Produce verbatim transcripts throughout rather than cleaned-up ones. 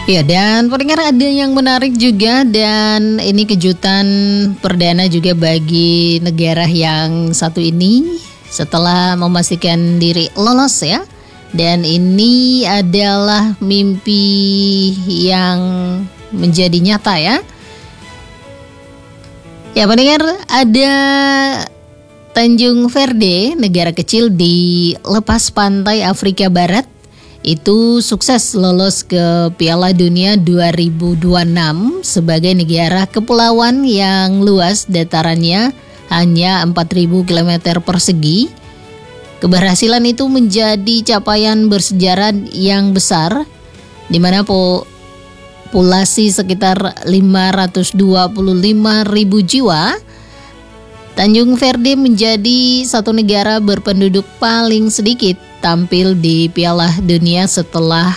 Ya, dan pendengar ada yang menarik juga, dan ini kejutan perdana juga bagi negara yang satu ini setelah memastikan diri lolos ya. Dan ini adalah mimpi yang menjadi nyata ya. Ya pendengar, ada Tanjung Verde, negara kecil di lepas pantai Afrika Barat, itu sukses lolos ke Piala Dunia dua ribu dua puluh enam sebagai negara kepulauan yang luas datarannya hanya empat ribu kilometer persegi. Keberhasilan itu menjadi capaian bersejarah yang besar, di mana populasi sekitar lima ratus dua puluh lima ribu jiwa. Tanjung Verde menjadi satu negara berpenduduk paling sedikit tampil di Piala Dunia setelah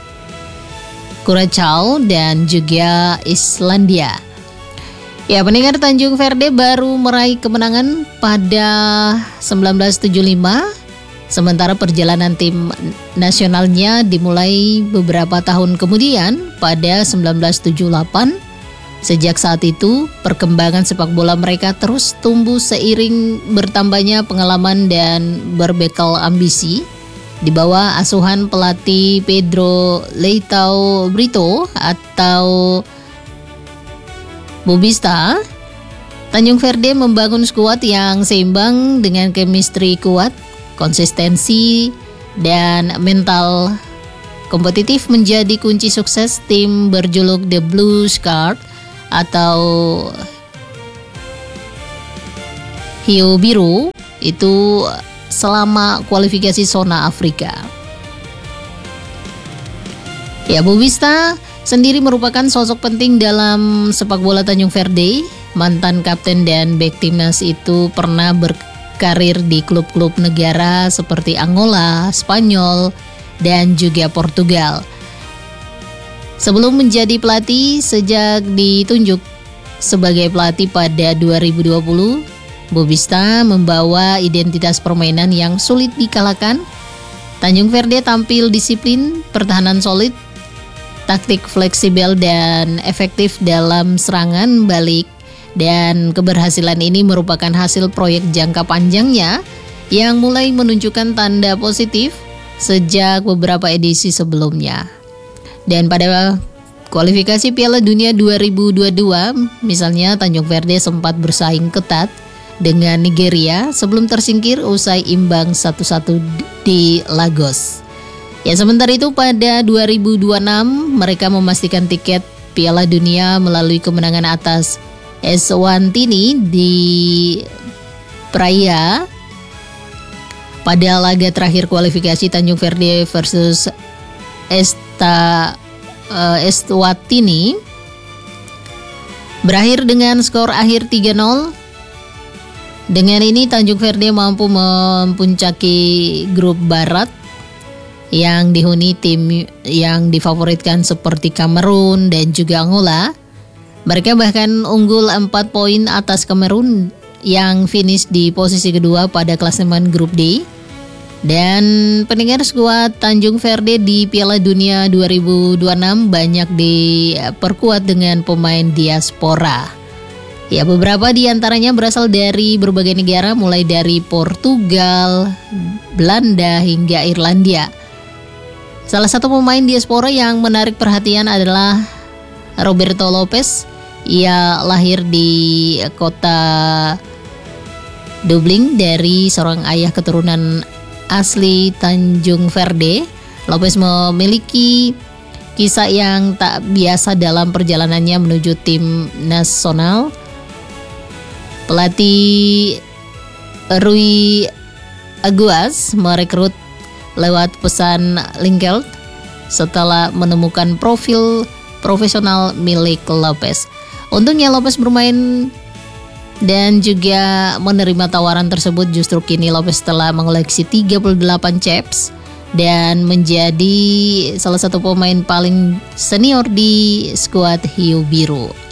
Curaçao dan juga Islandia. Ya, pendengar, Tanjung Verde baru meraih kemenangan pada seribu sembilan ratus tujuh puluh lima, sementara perjalanan tim nasionalnya dimulai beberapa tahun kemudian pada seribu sembilan ratus tujuh puluh delapan. Sejak saat itu, perkembangan sepak bola mereka terus tumbuh seiring bertambahnya pengalaman dan berbekal ambisi. Di bawah asuhan pelatih Pedro Leitão Brito atau Bobista, Tanjung Verde membangun skuad yang seimbang dengan chemistry kuat, konsistensi, dan mental kompetitif menjadi kunci sukses tim berjuluk The Blue Scarf atau Hiu Biru itu selama kualifikasi zona Afrika. Ya, Bobista sendiri merupakan sosok penting dalam sepak bola Tanjung Verde. Mantan kapten dan bek timnas itu pernah berkarir di klub-klub negara seperti Angola, Spanyol, dan juga Portugal. Sebelum menjadi pelatih, sejak ditunjuk sebagai pelatih pada dua ribu dua puluh, Bobista membawa identitas permainan yang sulit dikalahkan. Tanjung Verde tampil disiplin, pertahanan solid, taktik fleksibel dan efektif dalam serangan balik, dan keberhasilan ini merupakan hasil proyek jangka panjangnya yang mulai menunjukkan tanda positif sejak beberapa edisi sebelumnya. Dan pada kualifikasi Piala Dunia dua ribu dua puluh dua, misalnya Tanjung Verde sempat bersaing ketat dengan Nigeria sebelum tersingkir usai imbang satu satu di Lagos. Ya, sementara itu pada dua ribu dua puluh enam mereka memastikan tiket Piala Dunia melalui kemenangan atas Eswatini di Praia. Pada laga terakhir kualifikasi, Tanjung Verde versus Esta, uh, Eswatini berakhir dengan skor akhir tiga nol. Dengan ini Tanjung Verde mampu mempuncaki grup barat yang dihuni tim yang difavoritkan seperti Kamerun dan juga Angola. Mereka bahkan unggul empat poin atas Kamerun yang finish di posisi kedua pada klasemen grup D. Dan pendengar, skuad Tanjung Verde di Piala Dunia dua ribu dua puluh enam banyak diperkuat dengan pemain diaspora. Ya, beberapa di antaranya berasal dari berbagai negara, mulai dari Portugal, Belanda, hingga Irlandia. Salah satu pemain diaspora yang menarik perhatian adalah Roberto Lopes. Ia lahir di kota Dublin dari seorang ayah keturunan asli Tanjung Verde. Lopes memiliki kisah yang tak biasa dalam perjalanannya menuju tim nasional. Pelatih Rui Aguas merekrut lewat pesan LinkedIn setelah menemukan profil profesional milik Lopes. Untungnya Lopes bermain dan juga menerima tawaran tersebut. Justru kini Lopes telah mengoleksi tiga puluh delapan caps dan menjadi salah satu pemain paling senior di skuad Hiu Biru.